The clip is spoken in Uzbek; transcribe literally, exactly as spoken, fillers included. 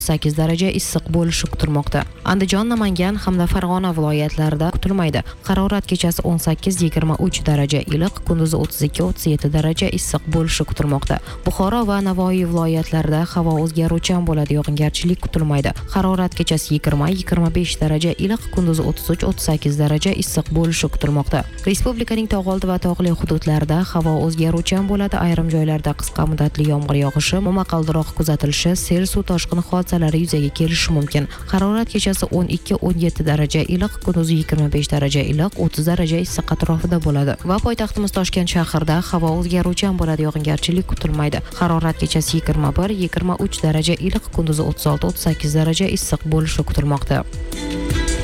sakkiz daraja issiq bo'lishi kutilmoqda. Andijon, Namangan hamda Farg'ona viloyatlarida kutilmaydi. Harorat kechasi o'n sakkiz yigirma uch daraja iliq, kunduzi o'ttiz ikki o'ttiz yetti daraja issiq bo'lishi kutilmoqda. Buxoro va Navoiy viloyatlarida havo o'zgaruvchan bo'ladi, yog'ingarchilik kutilmaydi. Harorat kechasi yigirma yigirma besh daraja iliq, kunduzi o'ttiz uch o'ttiz sakkiz daraja issiq bo'lishi kutilmoqda. Respublikaning tog'oldi va tog'li hududlarida havo o'zgaruvchan bo'ladi. Ayrim joylarda qisqa muddatli yomg'ir yog'ishi, momaqaldiroq kuzatilishi, sel suv toshqini hodisalari yuzaga kelishi mumkin. Harorat kechasi o'n ikki o'n yetti daraja iliq, kunduzi yigirma besh daraja iliq, o'ttiz daraja issiq atrofida bo'ladi. Va poytaxtimiz Toshkent shahrida havo o'zgaruvchan bo'ladi, yog'ingarchilik kutilmaydi. Harorat kechasi yigirma bir yigirma uch daraja iliq, kunduzi o'ttiz olti o'ttiz sakkiz daraja issiq bo'lishi kutilmoqda.